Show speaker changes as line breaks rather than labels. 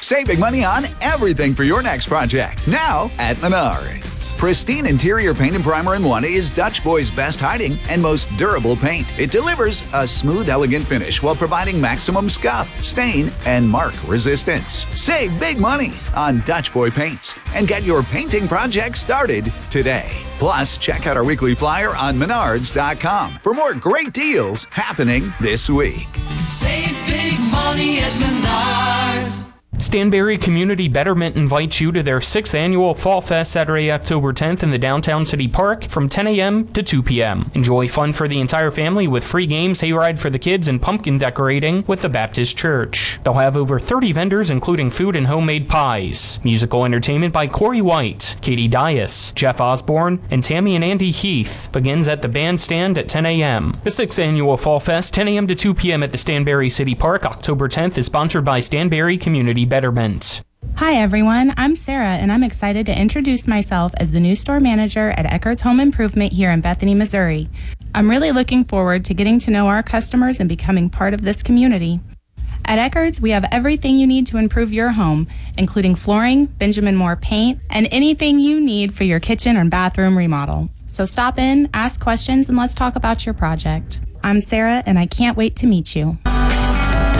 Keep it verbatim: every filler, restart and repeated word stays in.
Save big money on everything for your next project. Now at Menards. Pristine interior paint and primer in one is Dutch Boy's best hiding and most durable paint. It delivers a smooth, elegant finish while providing maximum scuff, stain, and mark resistance. Save big money on Dutch Boy paints and get your painting project started today. Plus, check out our weekly flyer on menards dot com for more great deals happening this week.
Save big money at Menards.
Stanberry Community Betterment invites you to their sixth annual Fall Fest Saturday, October tenth in the Downtown City Park from ten a.m. to two p.m. Enjoy fun for the entire family with free games, hayride for the kids, and pumpkin decorating with the Baptist Church. They'll have over thirty vendors including food and homemade pies. Musical entertainment by Corey White, Katie Dias, Jeff Osborne, and Tammy and Andy Heath begins at the bandstand at ten a.m. The sixth annual Fall Fest, ten a.m. to two p.m. at the Stanberry City Park, October tenth, is sponsored by Stanberry Community Betterment.
Hi everyone, I'm Sarah and I'm excited to introduce myself as the new store manager at Eckert's Home Improvement here in Bethany, Missouri. I'm really looking forward to getting to know our customers and becoming part of this community. At Eckert's, we have everything you need to improve your home, including flooring, Benjamin Moore paint, and anything you need for your kitchen or bathroom remodel. So stop in, ask questions, and let's talk about your project. I'm Sarah and I can't wait to meet you.